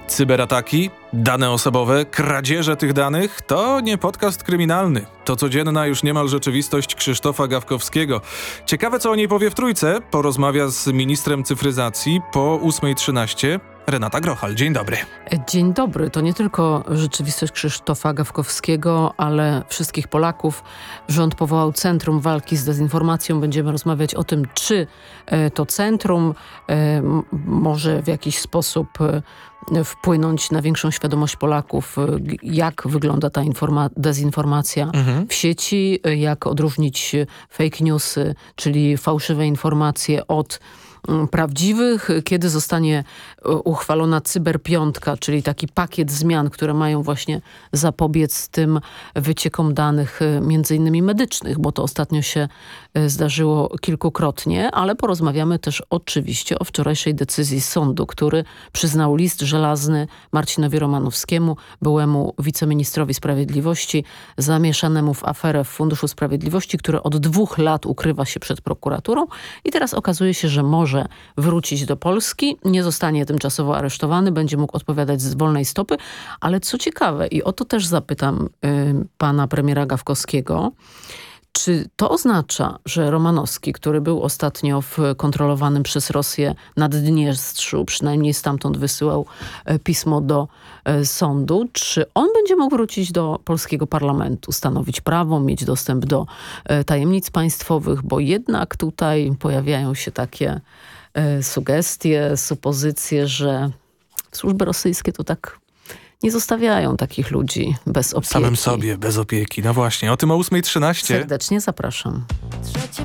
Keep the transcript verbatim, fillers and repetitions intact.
Cyberataki, dane osobowe, kradzieże tych danych to nie podcast kryminalny. To codzienna już niemal rzeczywistość Krzysztofa Gawkowskiego. Ciekawe, co o niej powie w Trójce. Porozmawia z ministrem cyfryzacji po ósma trzynaście. Renata Grochal, dzień dobry. Dzień dobry. To nie tylko rzeczywistość Krzysztofa Gawkowskiego, ale wszystkich Polaków. Rząd powołał Centrum Walki z Dezinformacją. Będziemy rozmawiać o tym, czy to centrum może w jakiś sposób wpłynąć na większą świadomość Polaków, jak wygląda ta informa- dezinformacja mhm. w sieci, jak odróżnić fake newsy, czyli fałszywe informacje od prawdziwych, kiedy zostanie uchwalona cyberpiątka, czyli taki pakiet zmian, które mają właśnie zapobiec tym wyciekom danych, między innymi medycznych, bo to ostatnio się zdarzyło kilkukrotnie, ale porozmawiamy też oczywiście o wczorajszej decyzji sądu, który przyznał list żelazny Marcinowi Romanowskiemu, byłemu wiceministrowi sprawiedliwości, zamieszanemu w aferę w Funduszu Sprawiedliwości, który od dwóch lat ukrywa się przed prokuraturą i teraz okazuje się, że może wrócić do Polski, nie zostanie tymczasowo aresztowany, będzie mógł odpowiadać z wolnej stopy, ale co ciekawe, i o to też zapytam y, pana premiera Gawkowskiego, czy to oznacza, że Romanowski, który był ostatnio w kontrolowanym przez Rosję Naddniestrzu, przynajmniej stamtąd wysyłał pismo do sądu, czy on będzie mógł wrócić do polskiego parlamentu, stanowić prawo, mieć dostęp do tajemnic państwowych, bo jednak tutaj pojawiają się takie sugestie, supozycje, że służby rosyjskie to tak nie zostawiają takich ludzi bez opieki. Samym sobie, bez opieki. No właśnie, o tym o ósma trzynaście. Serdecznie zapraszam. Trzecie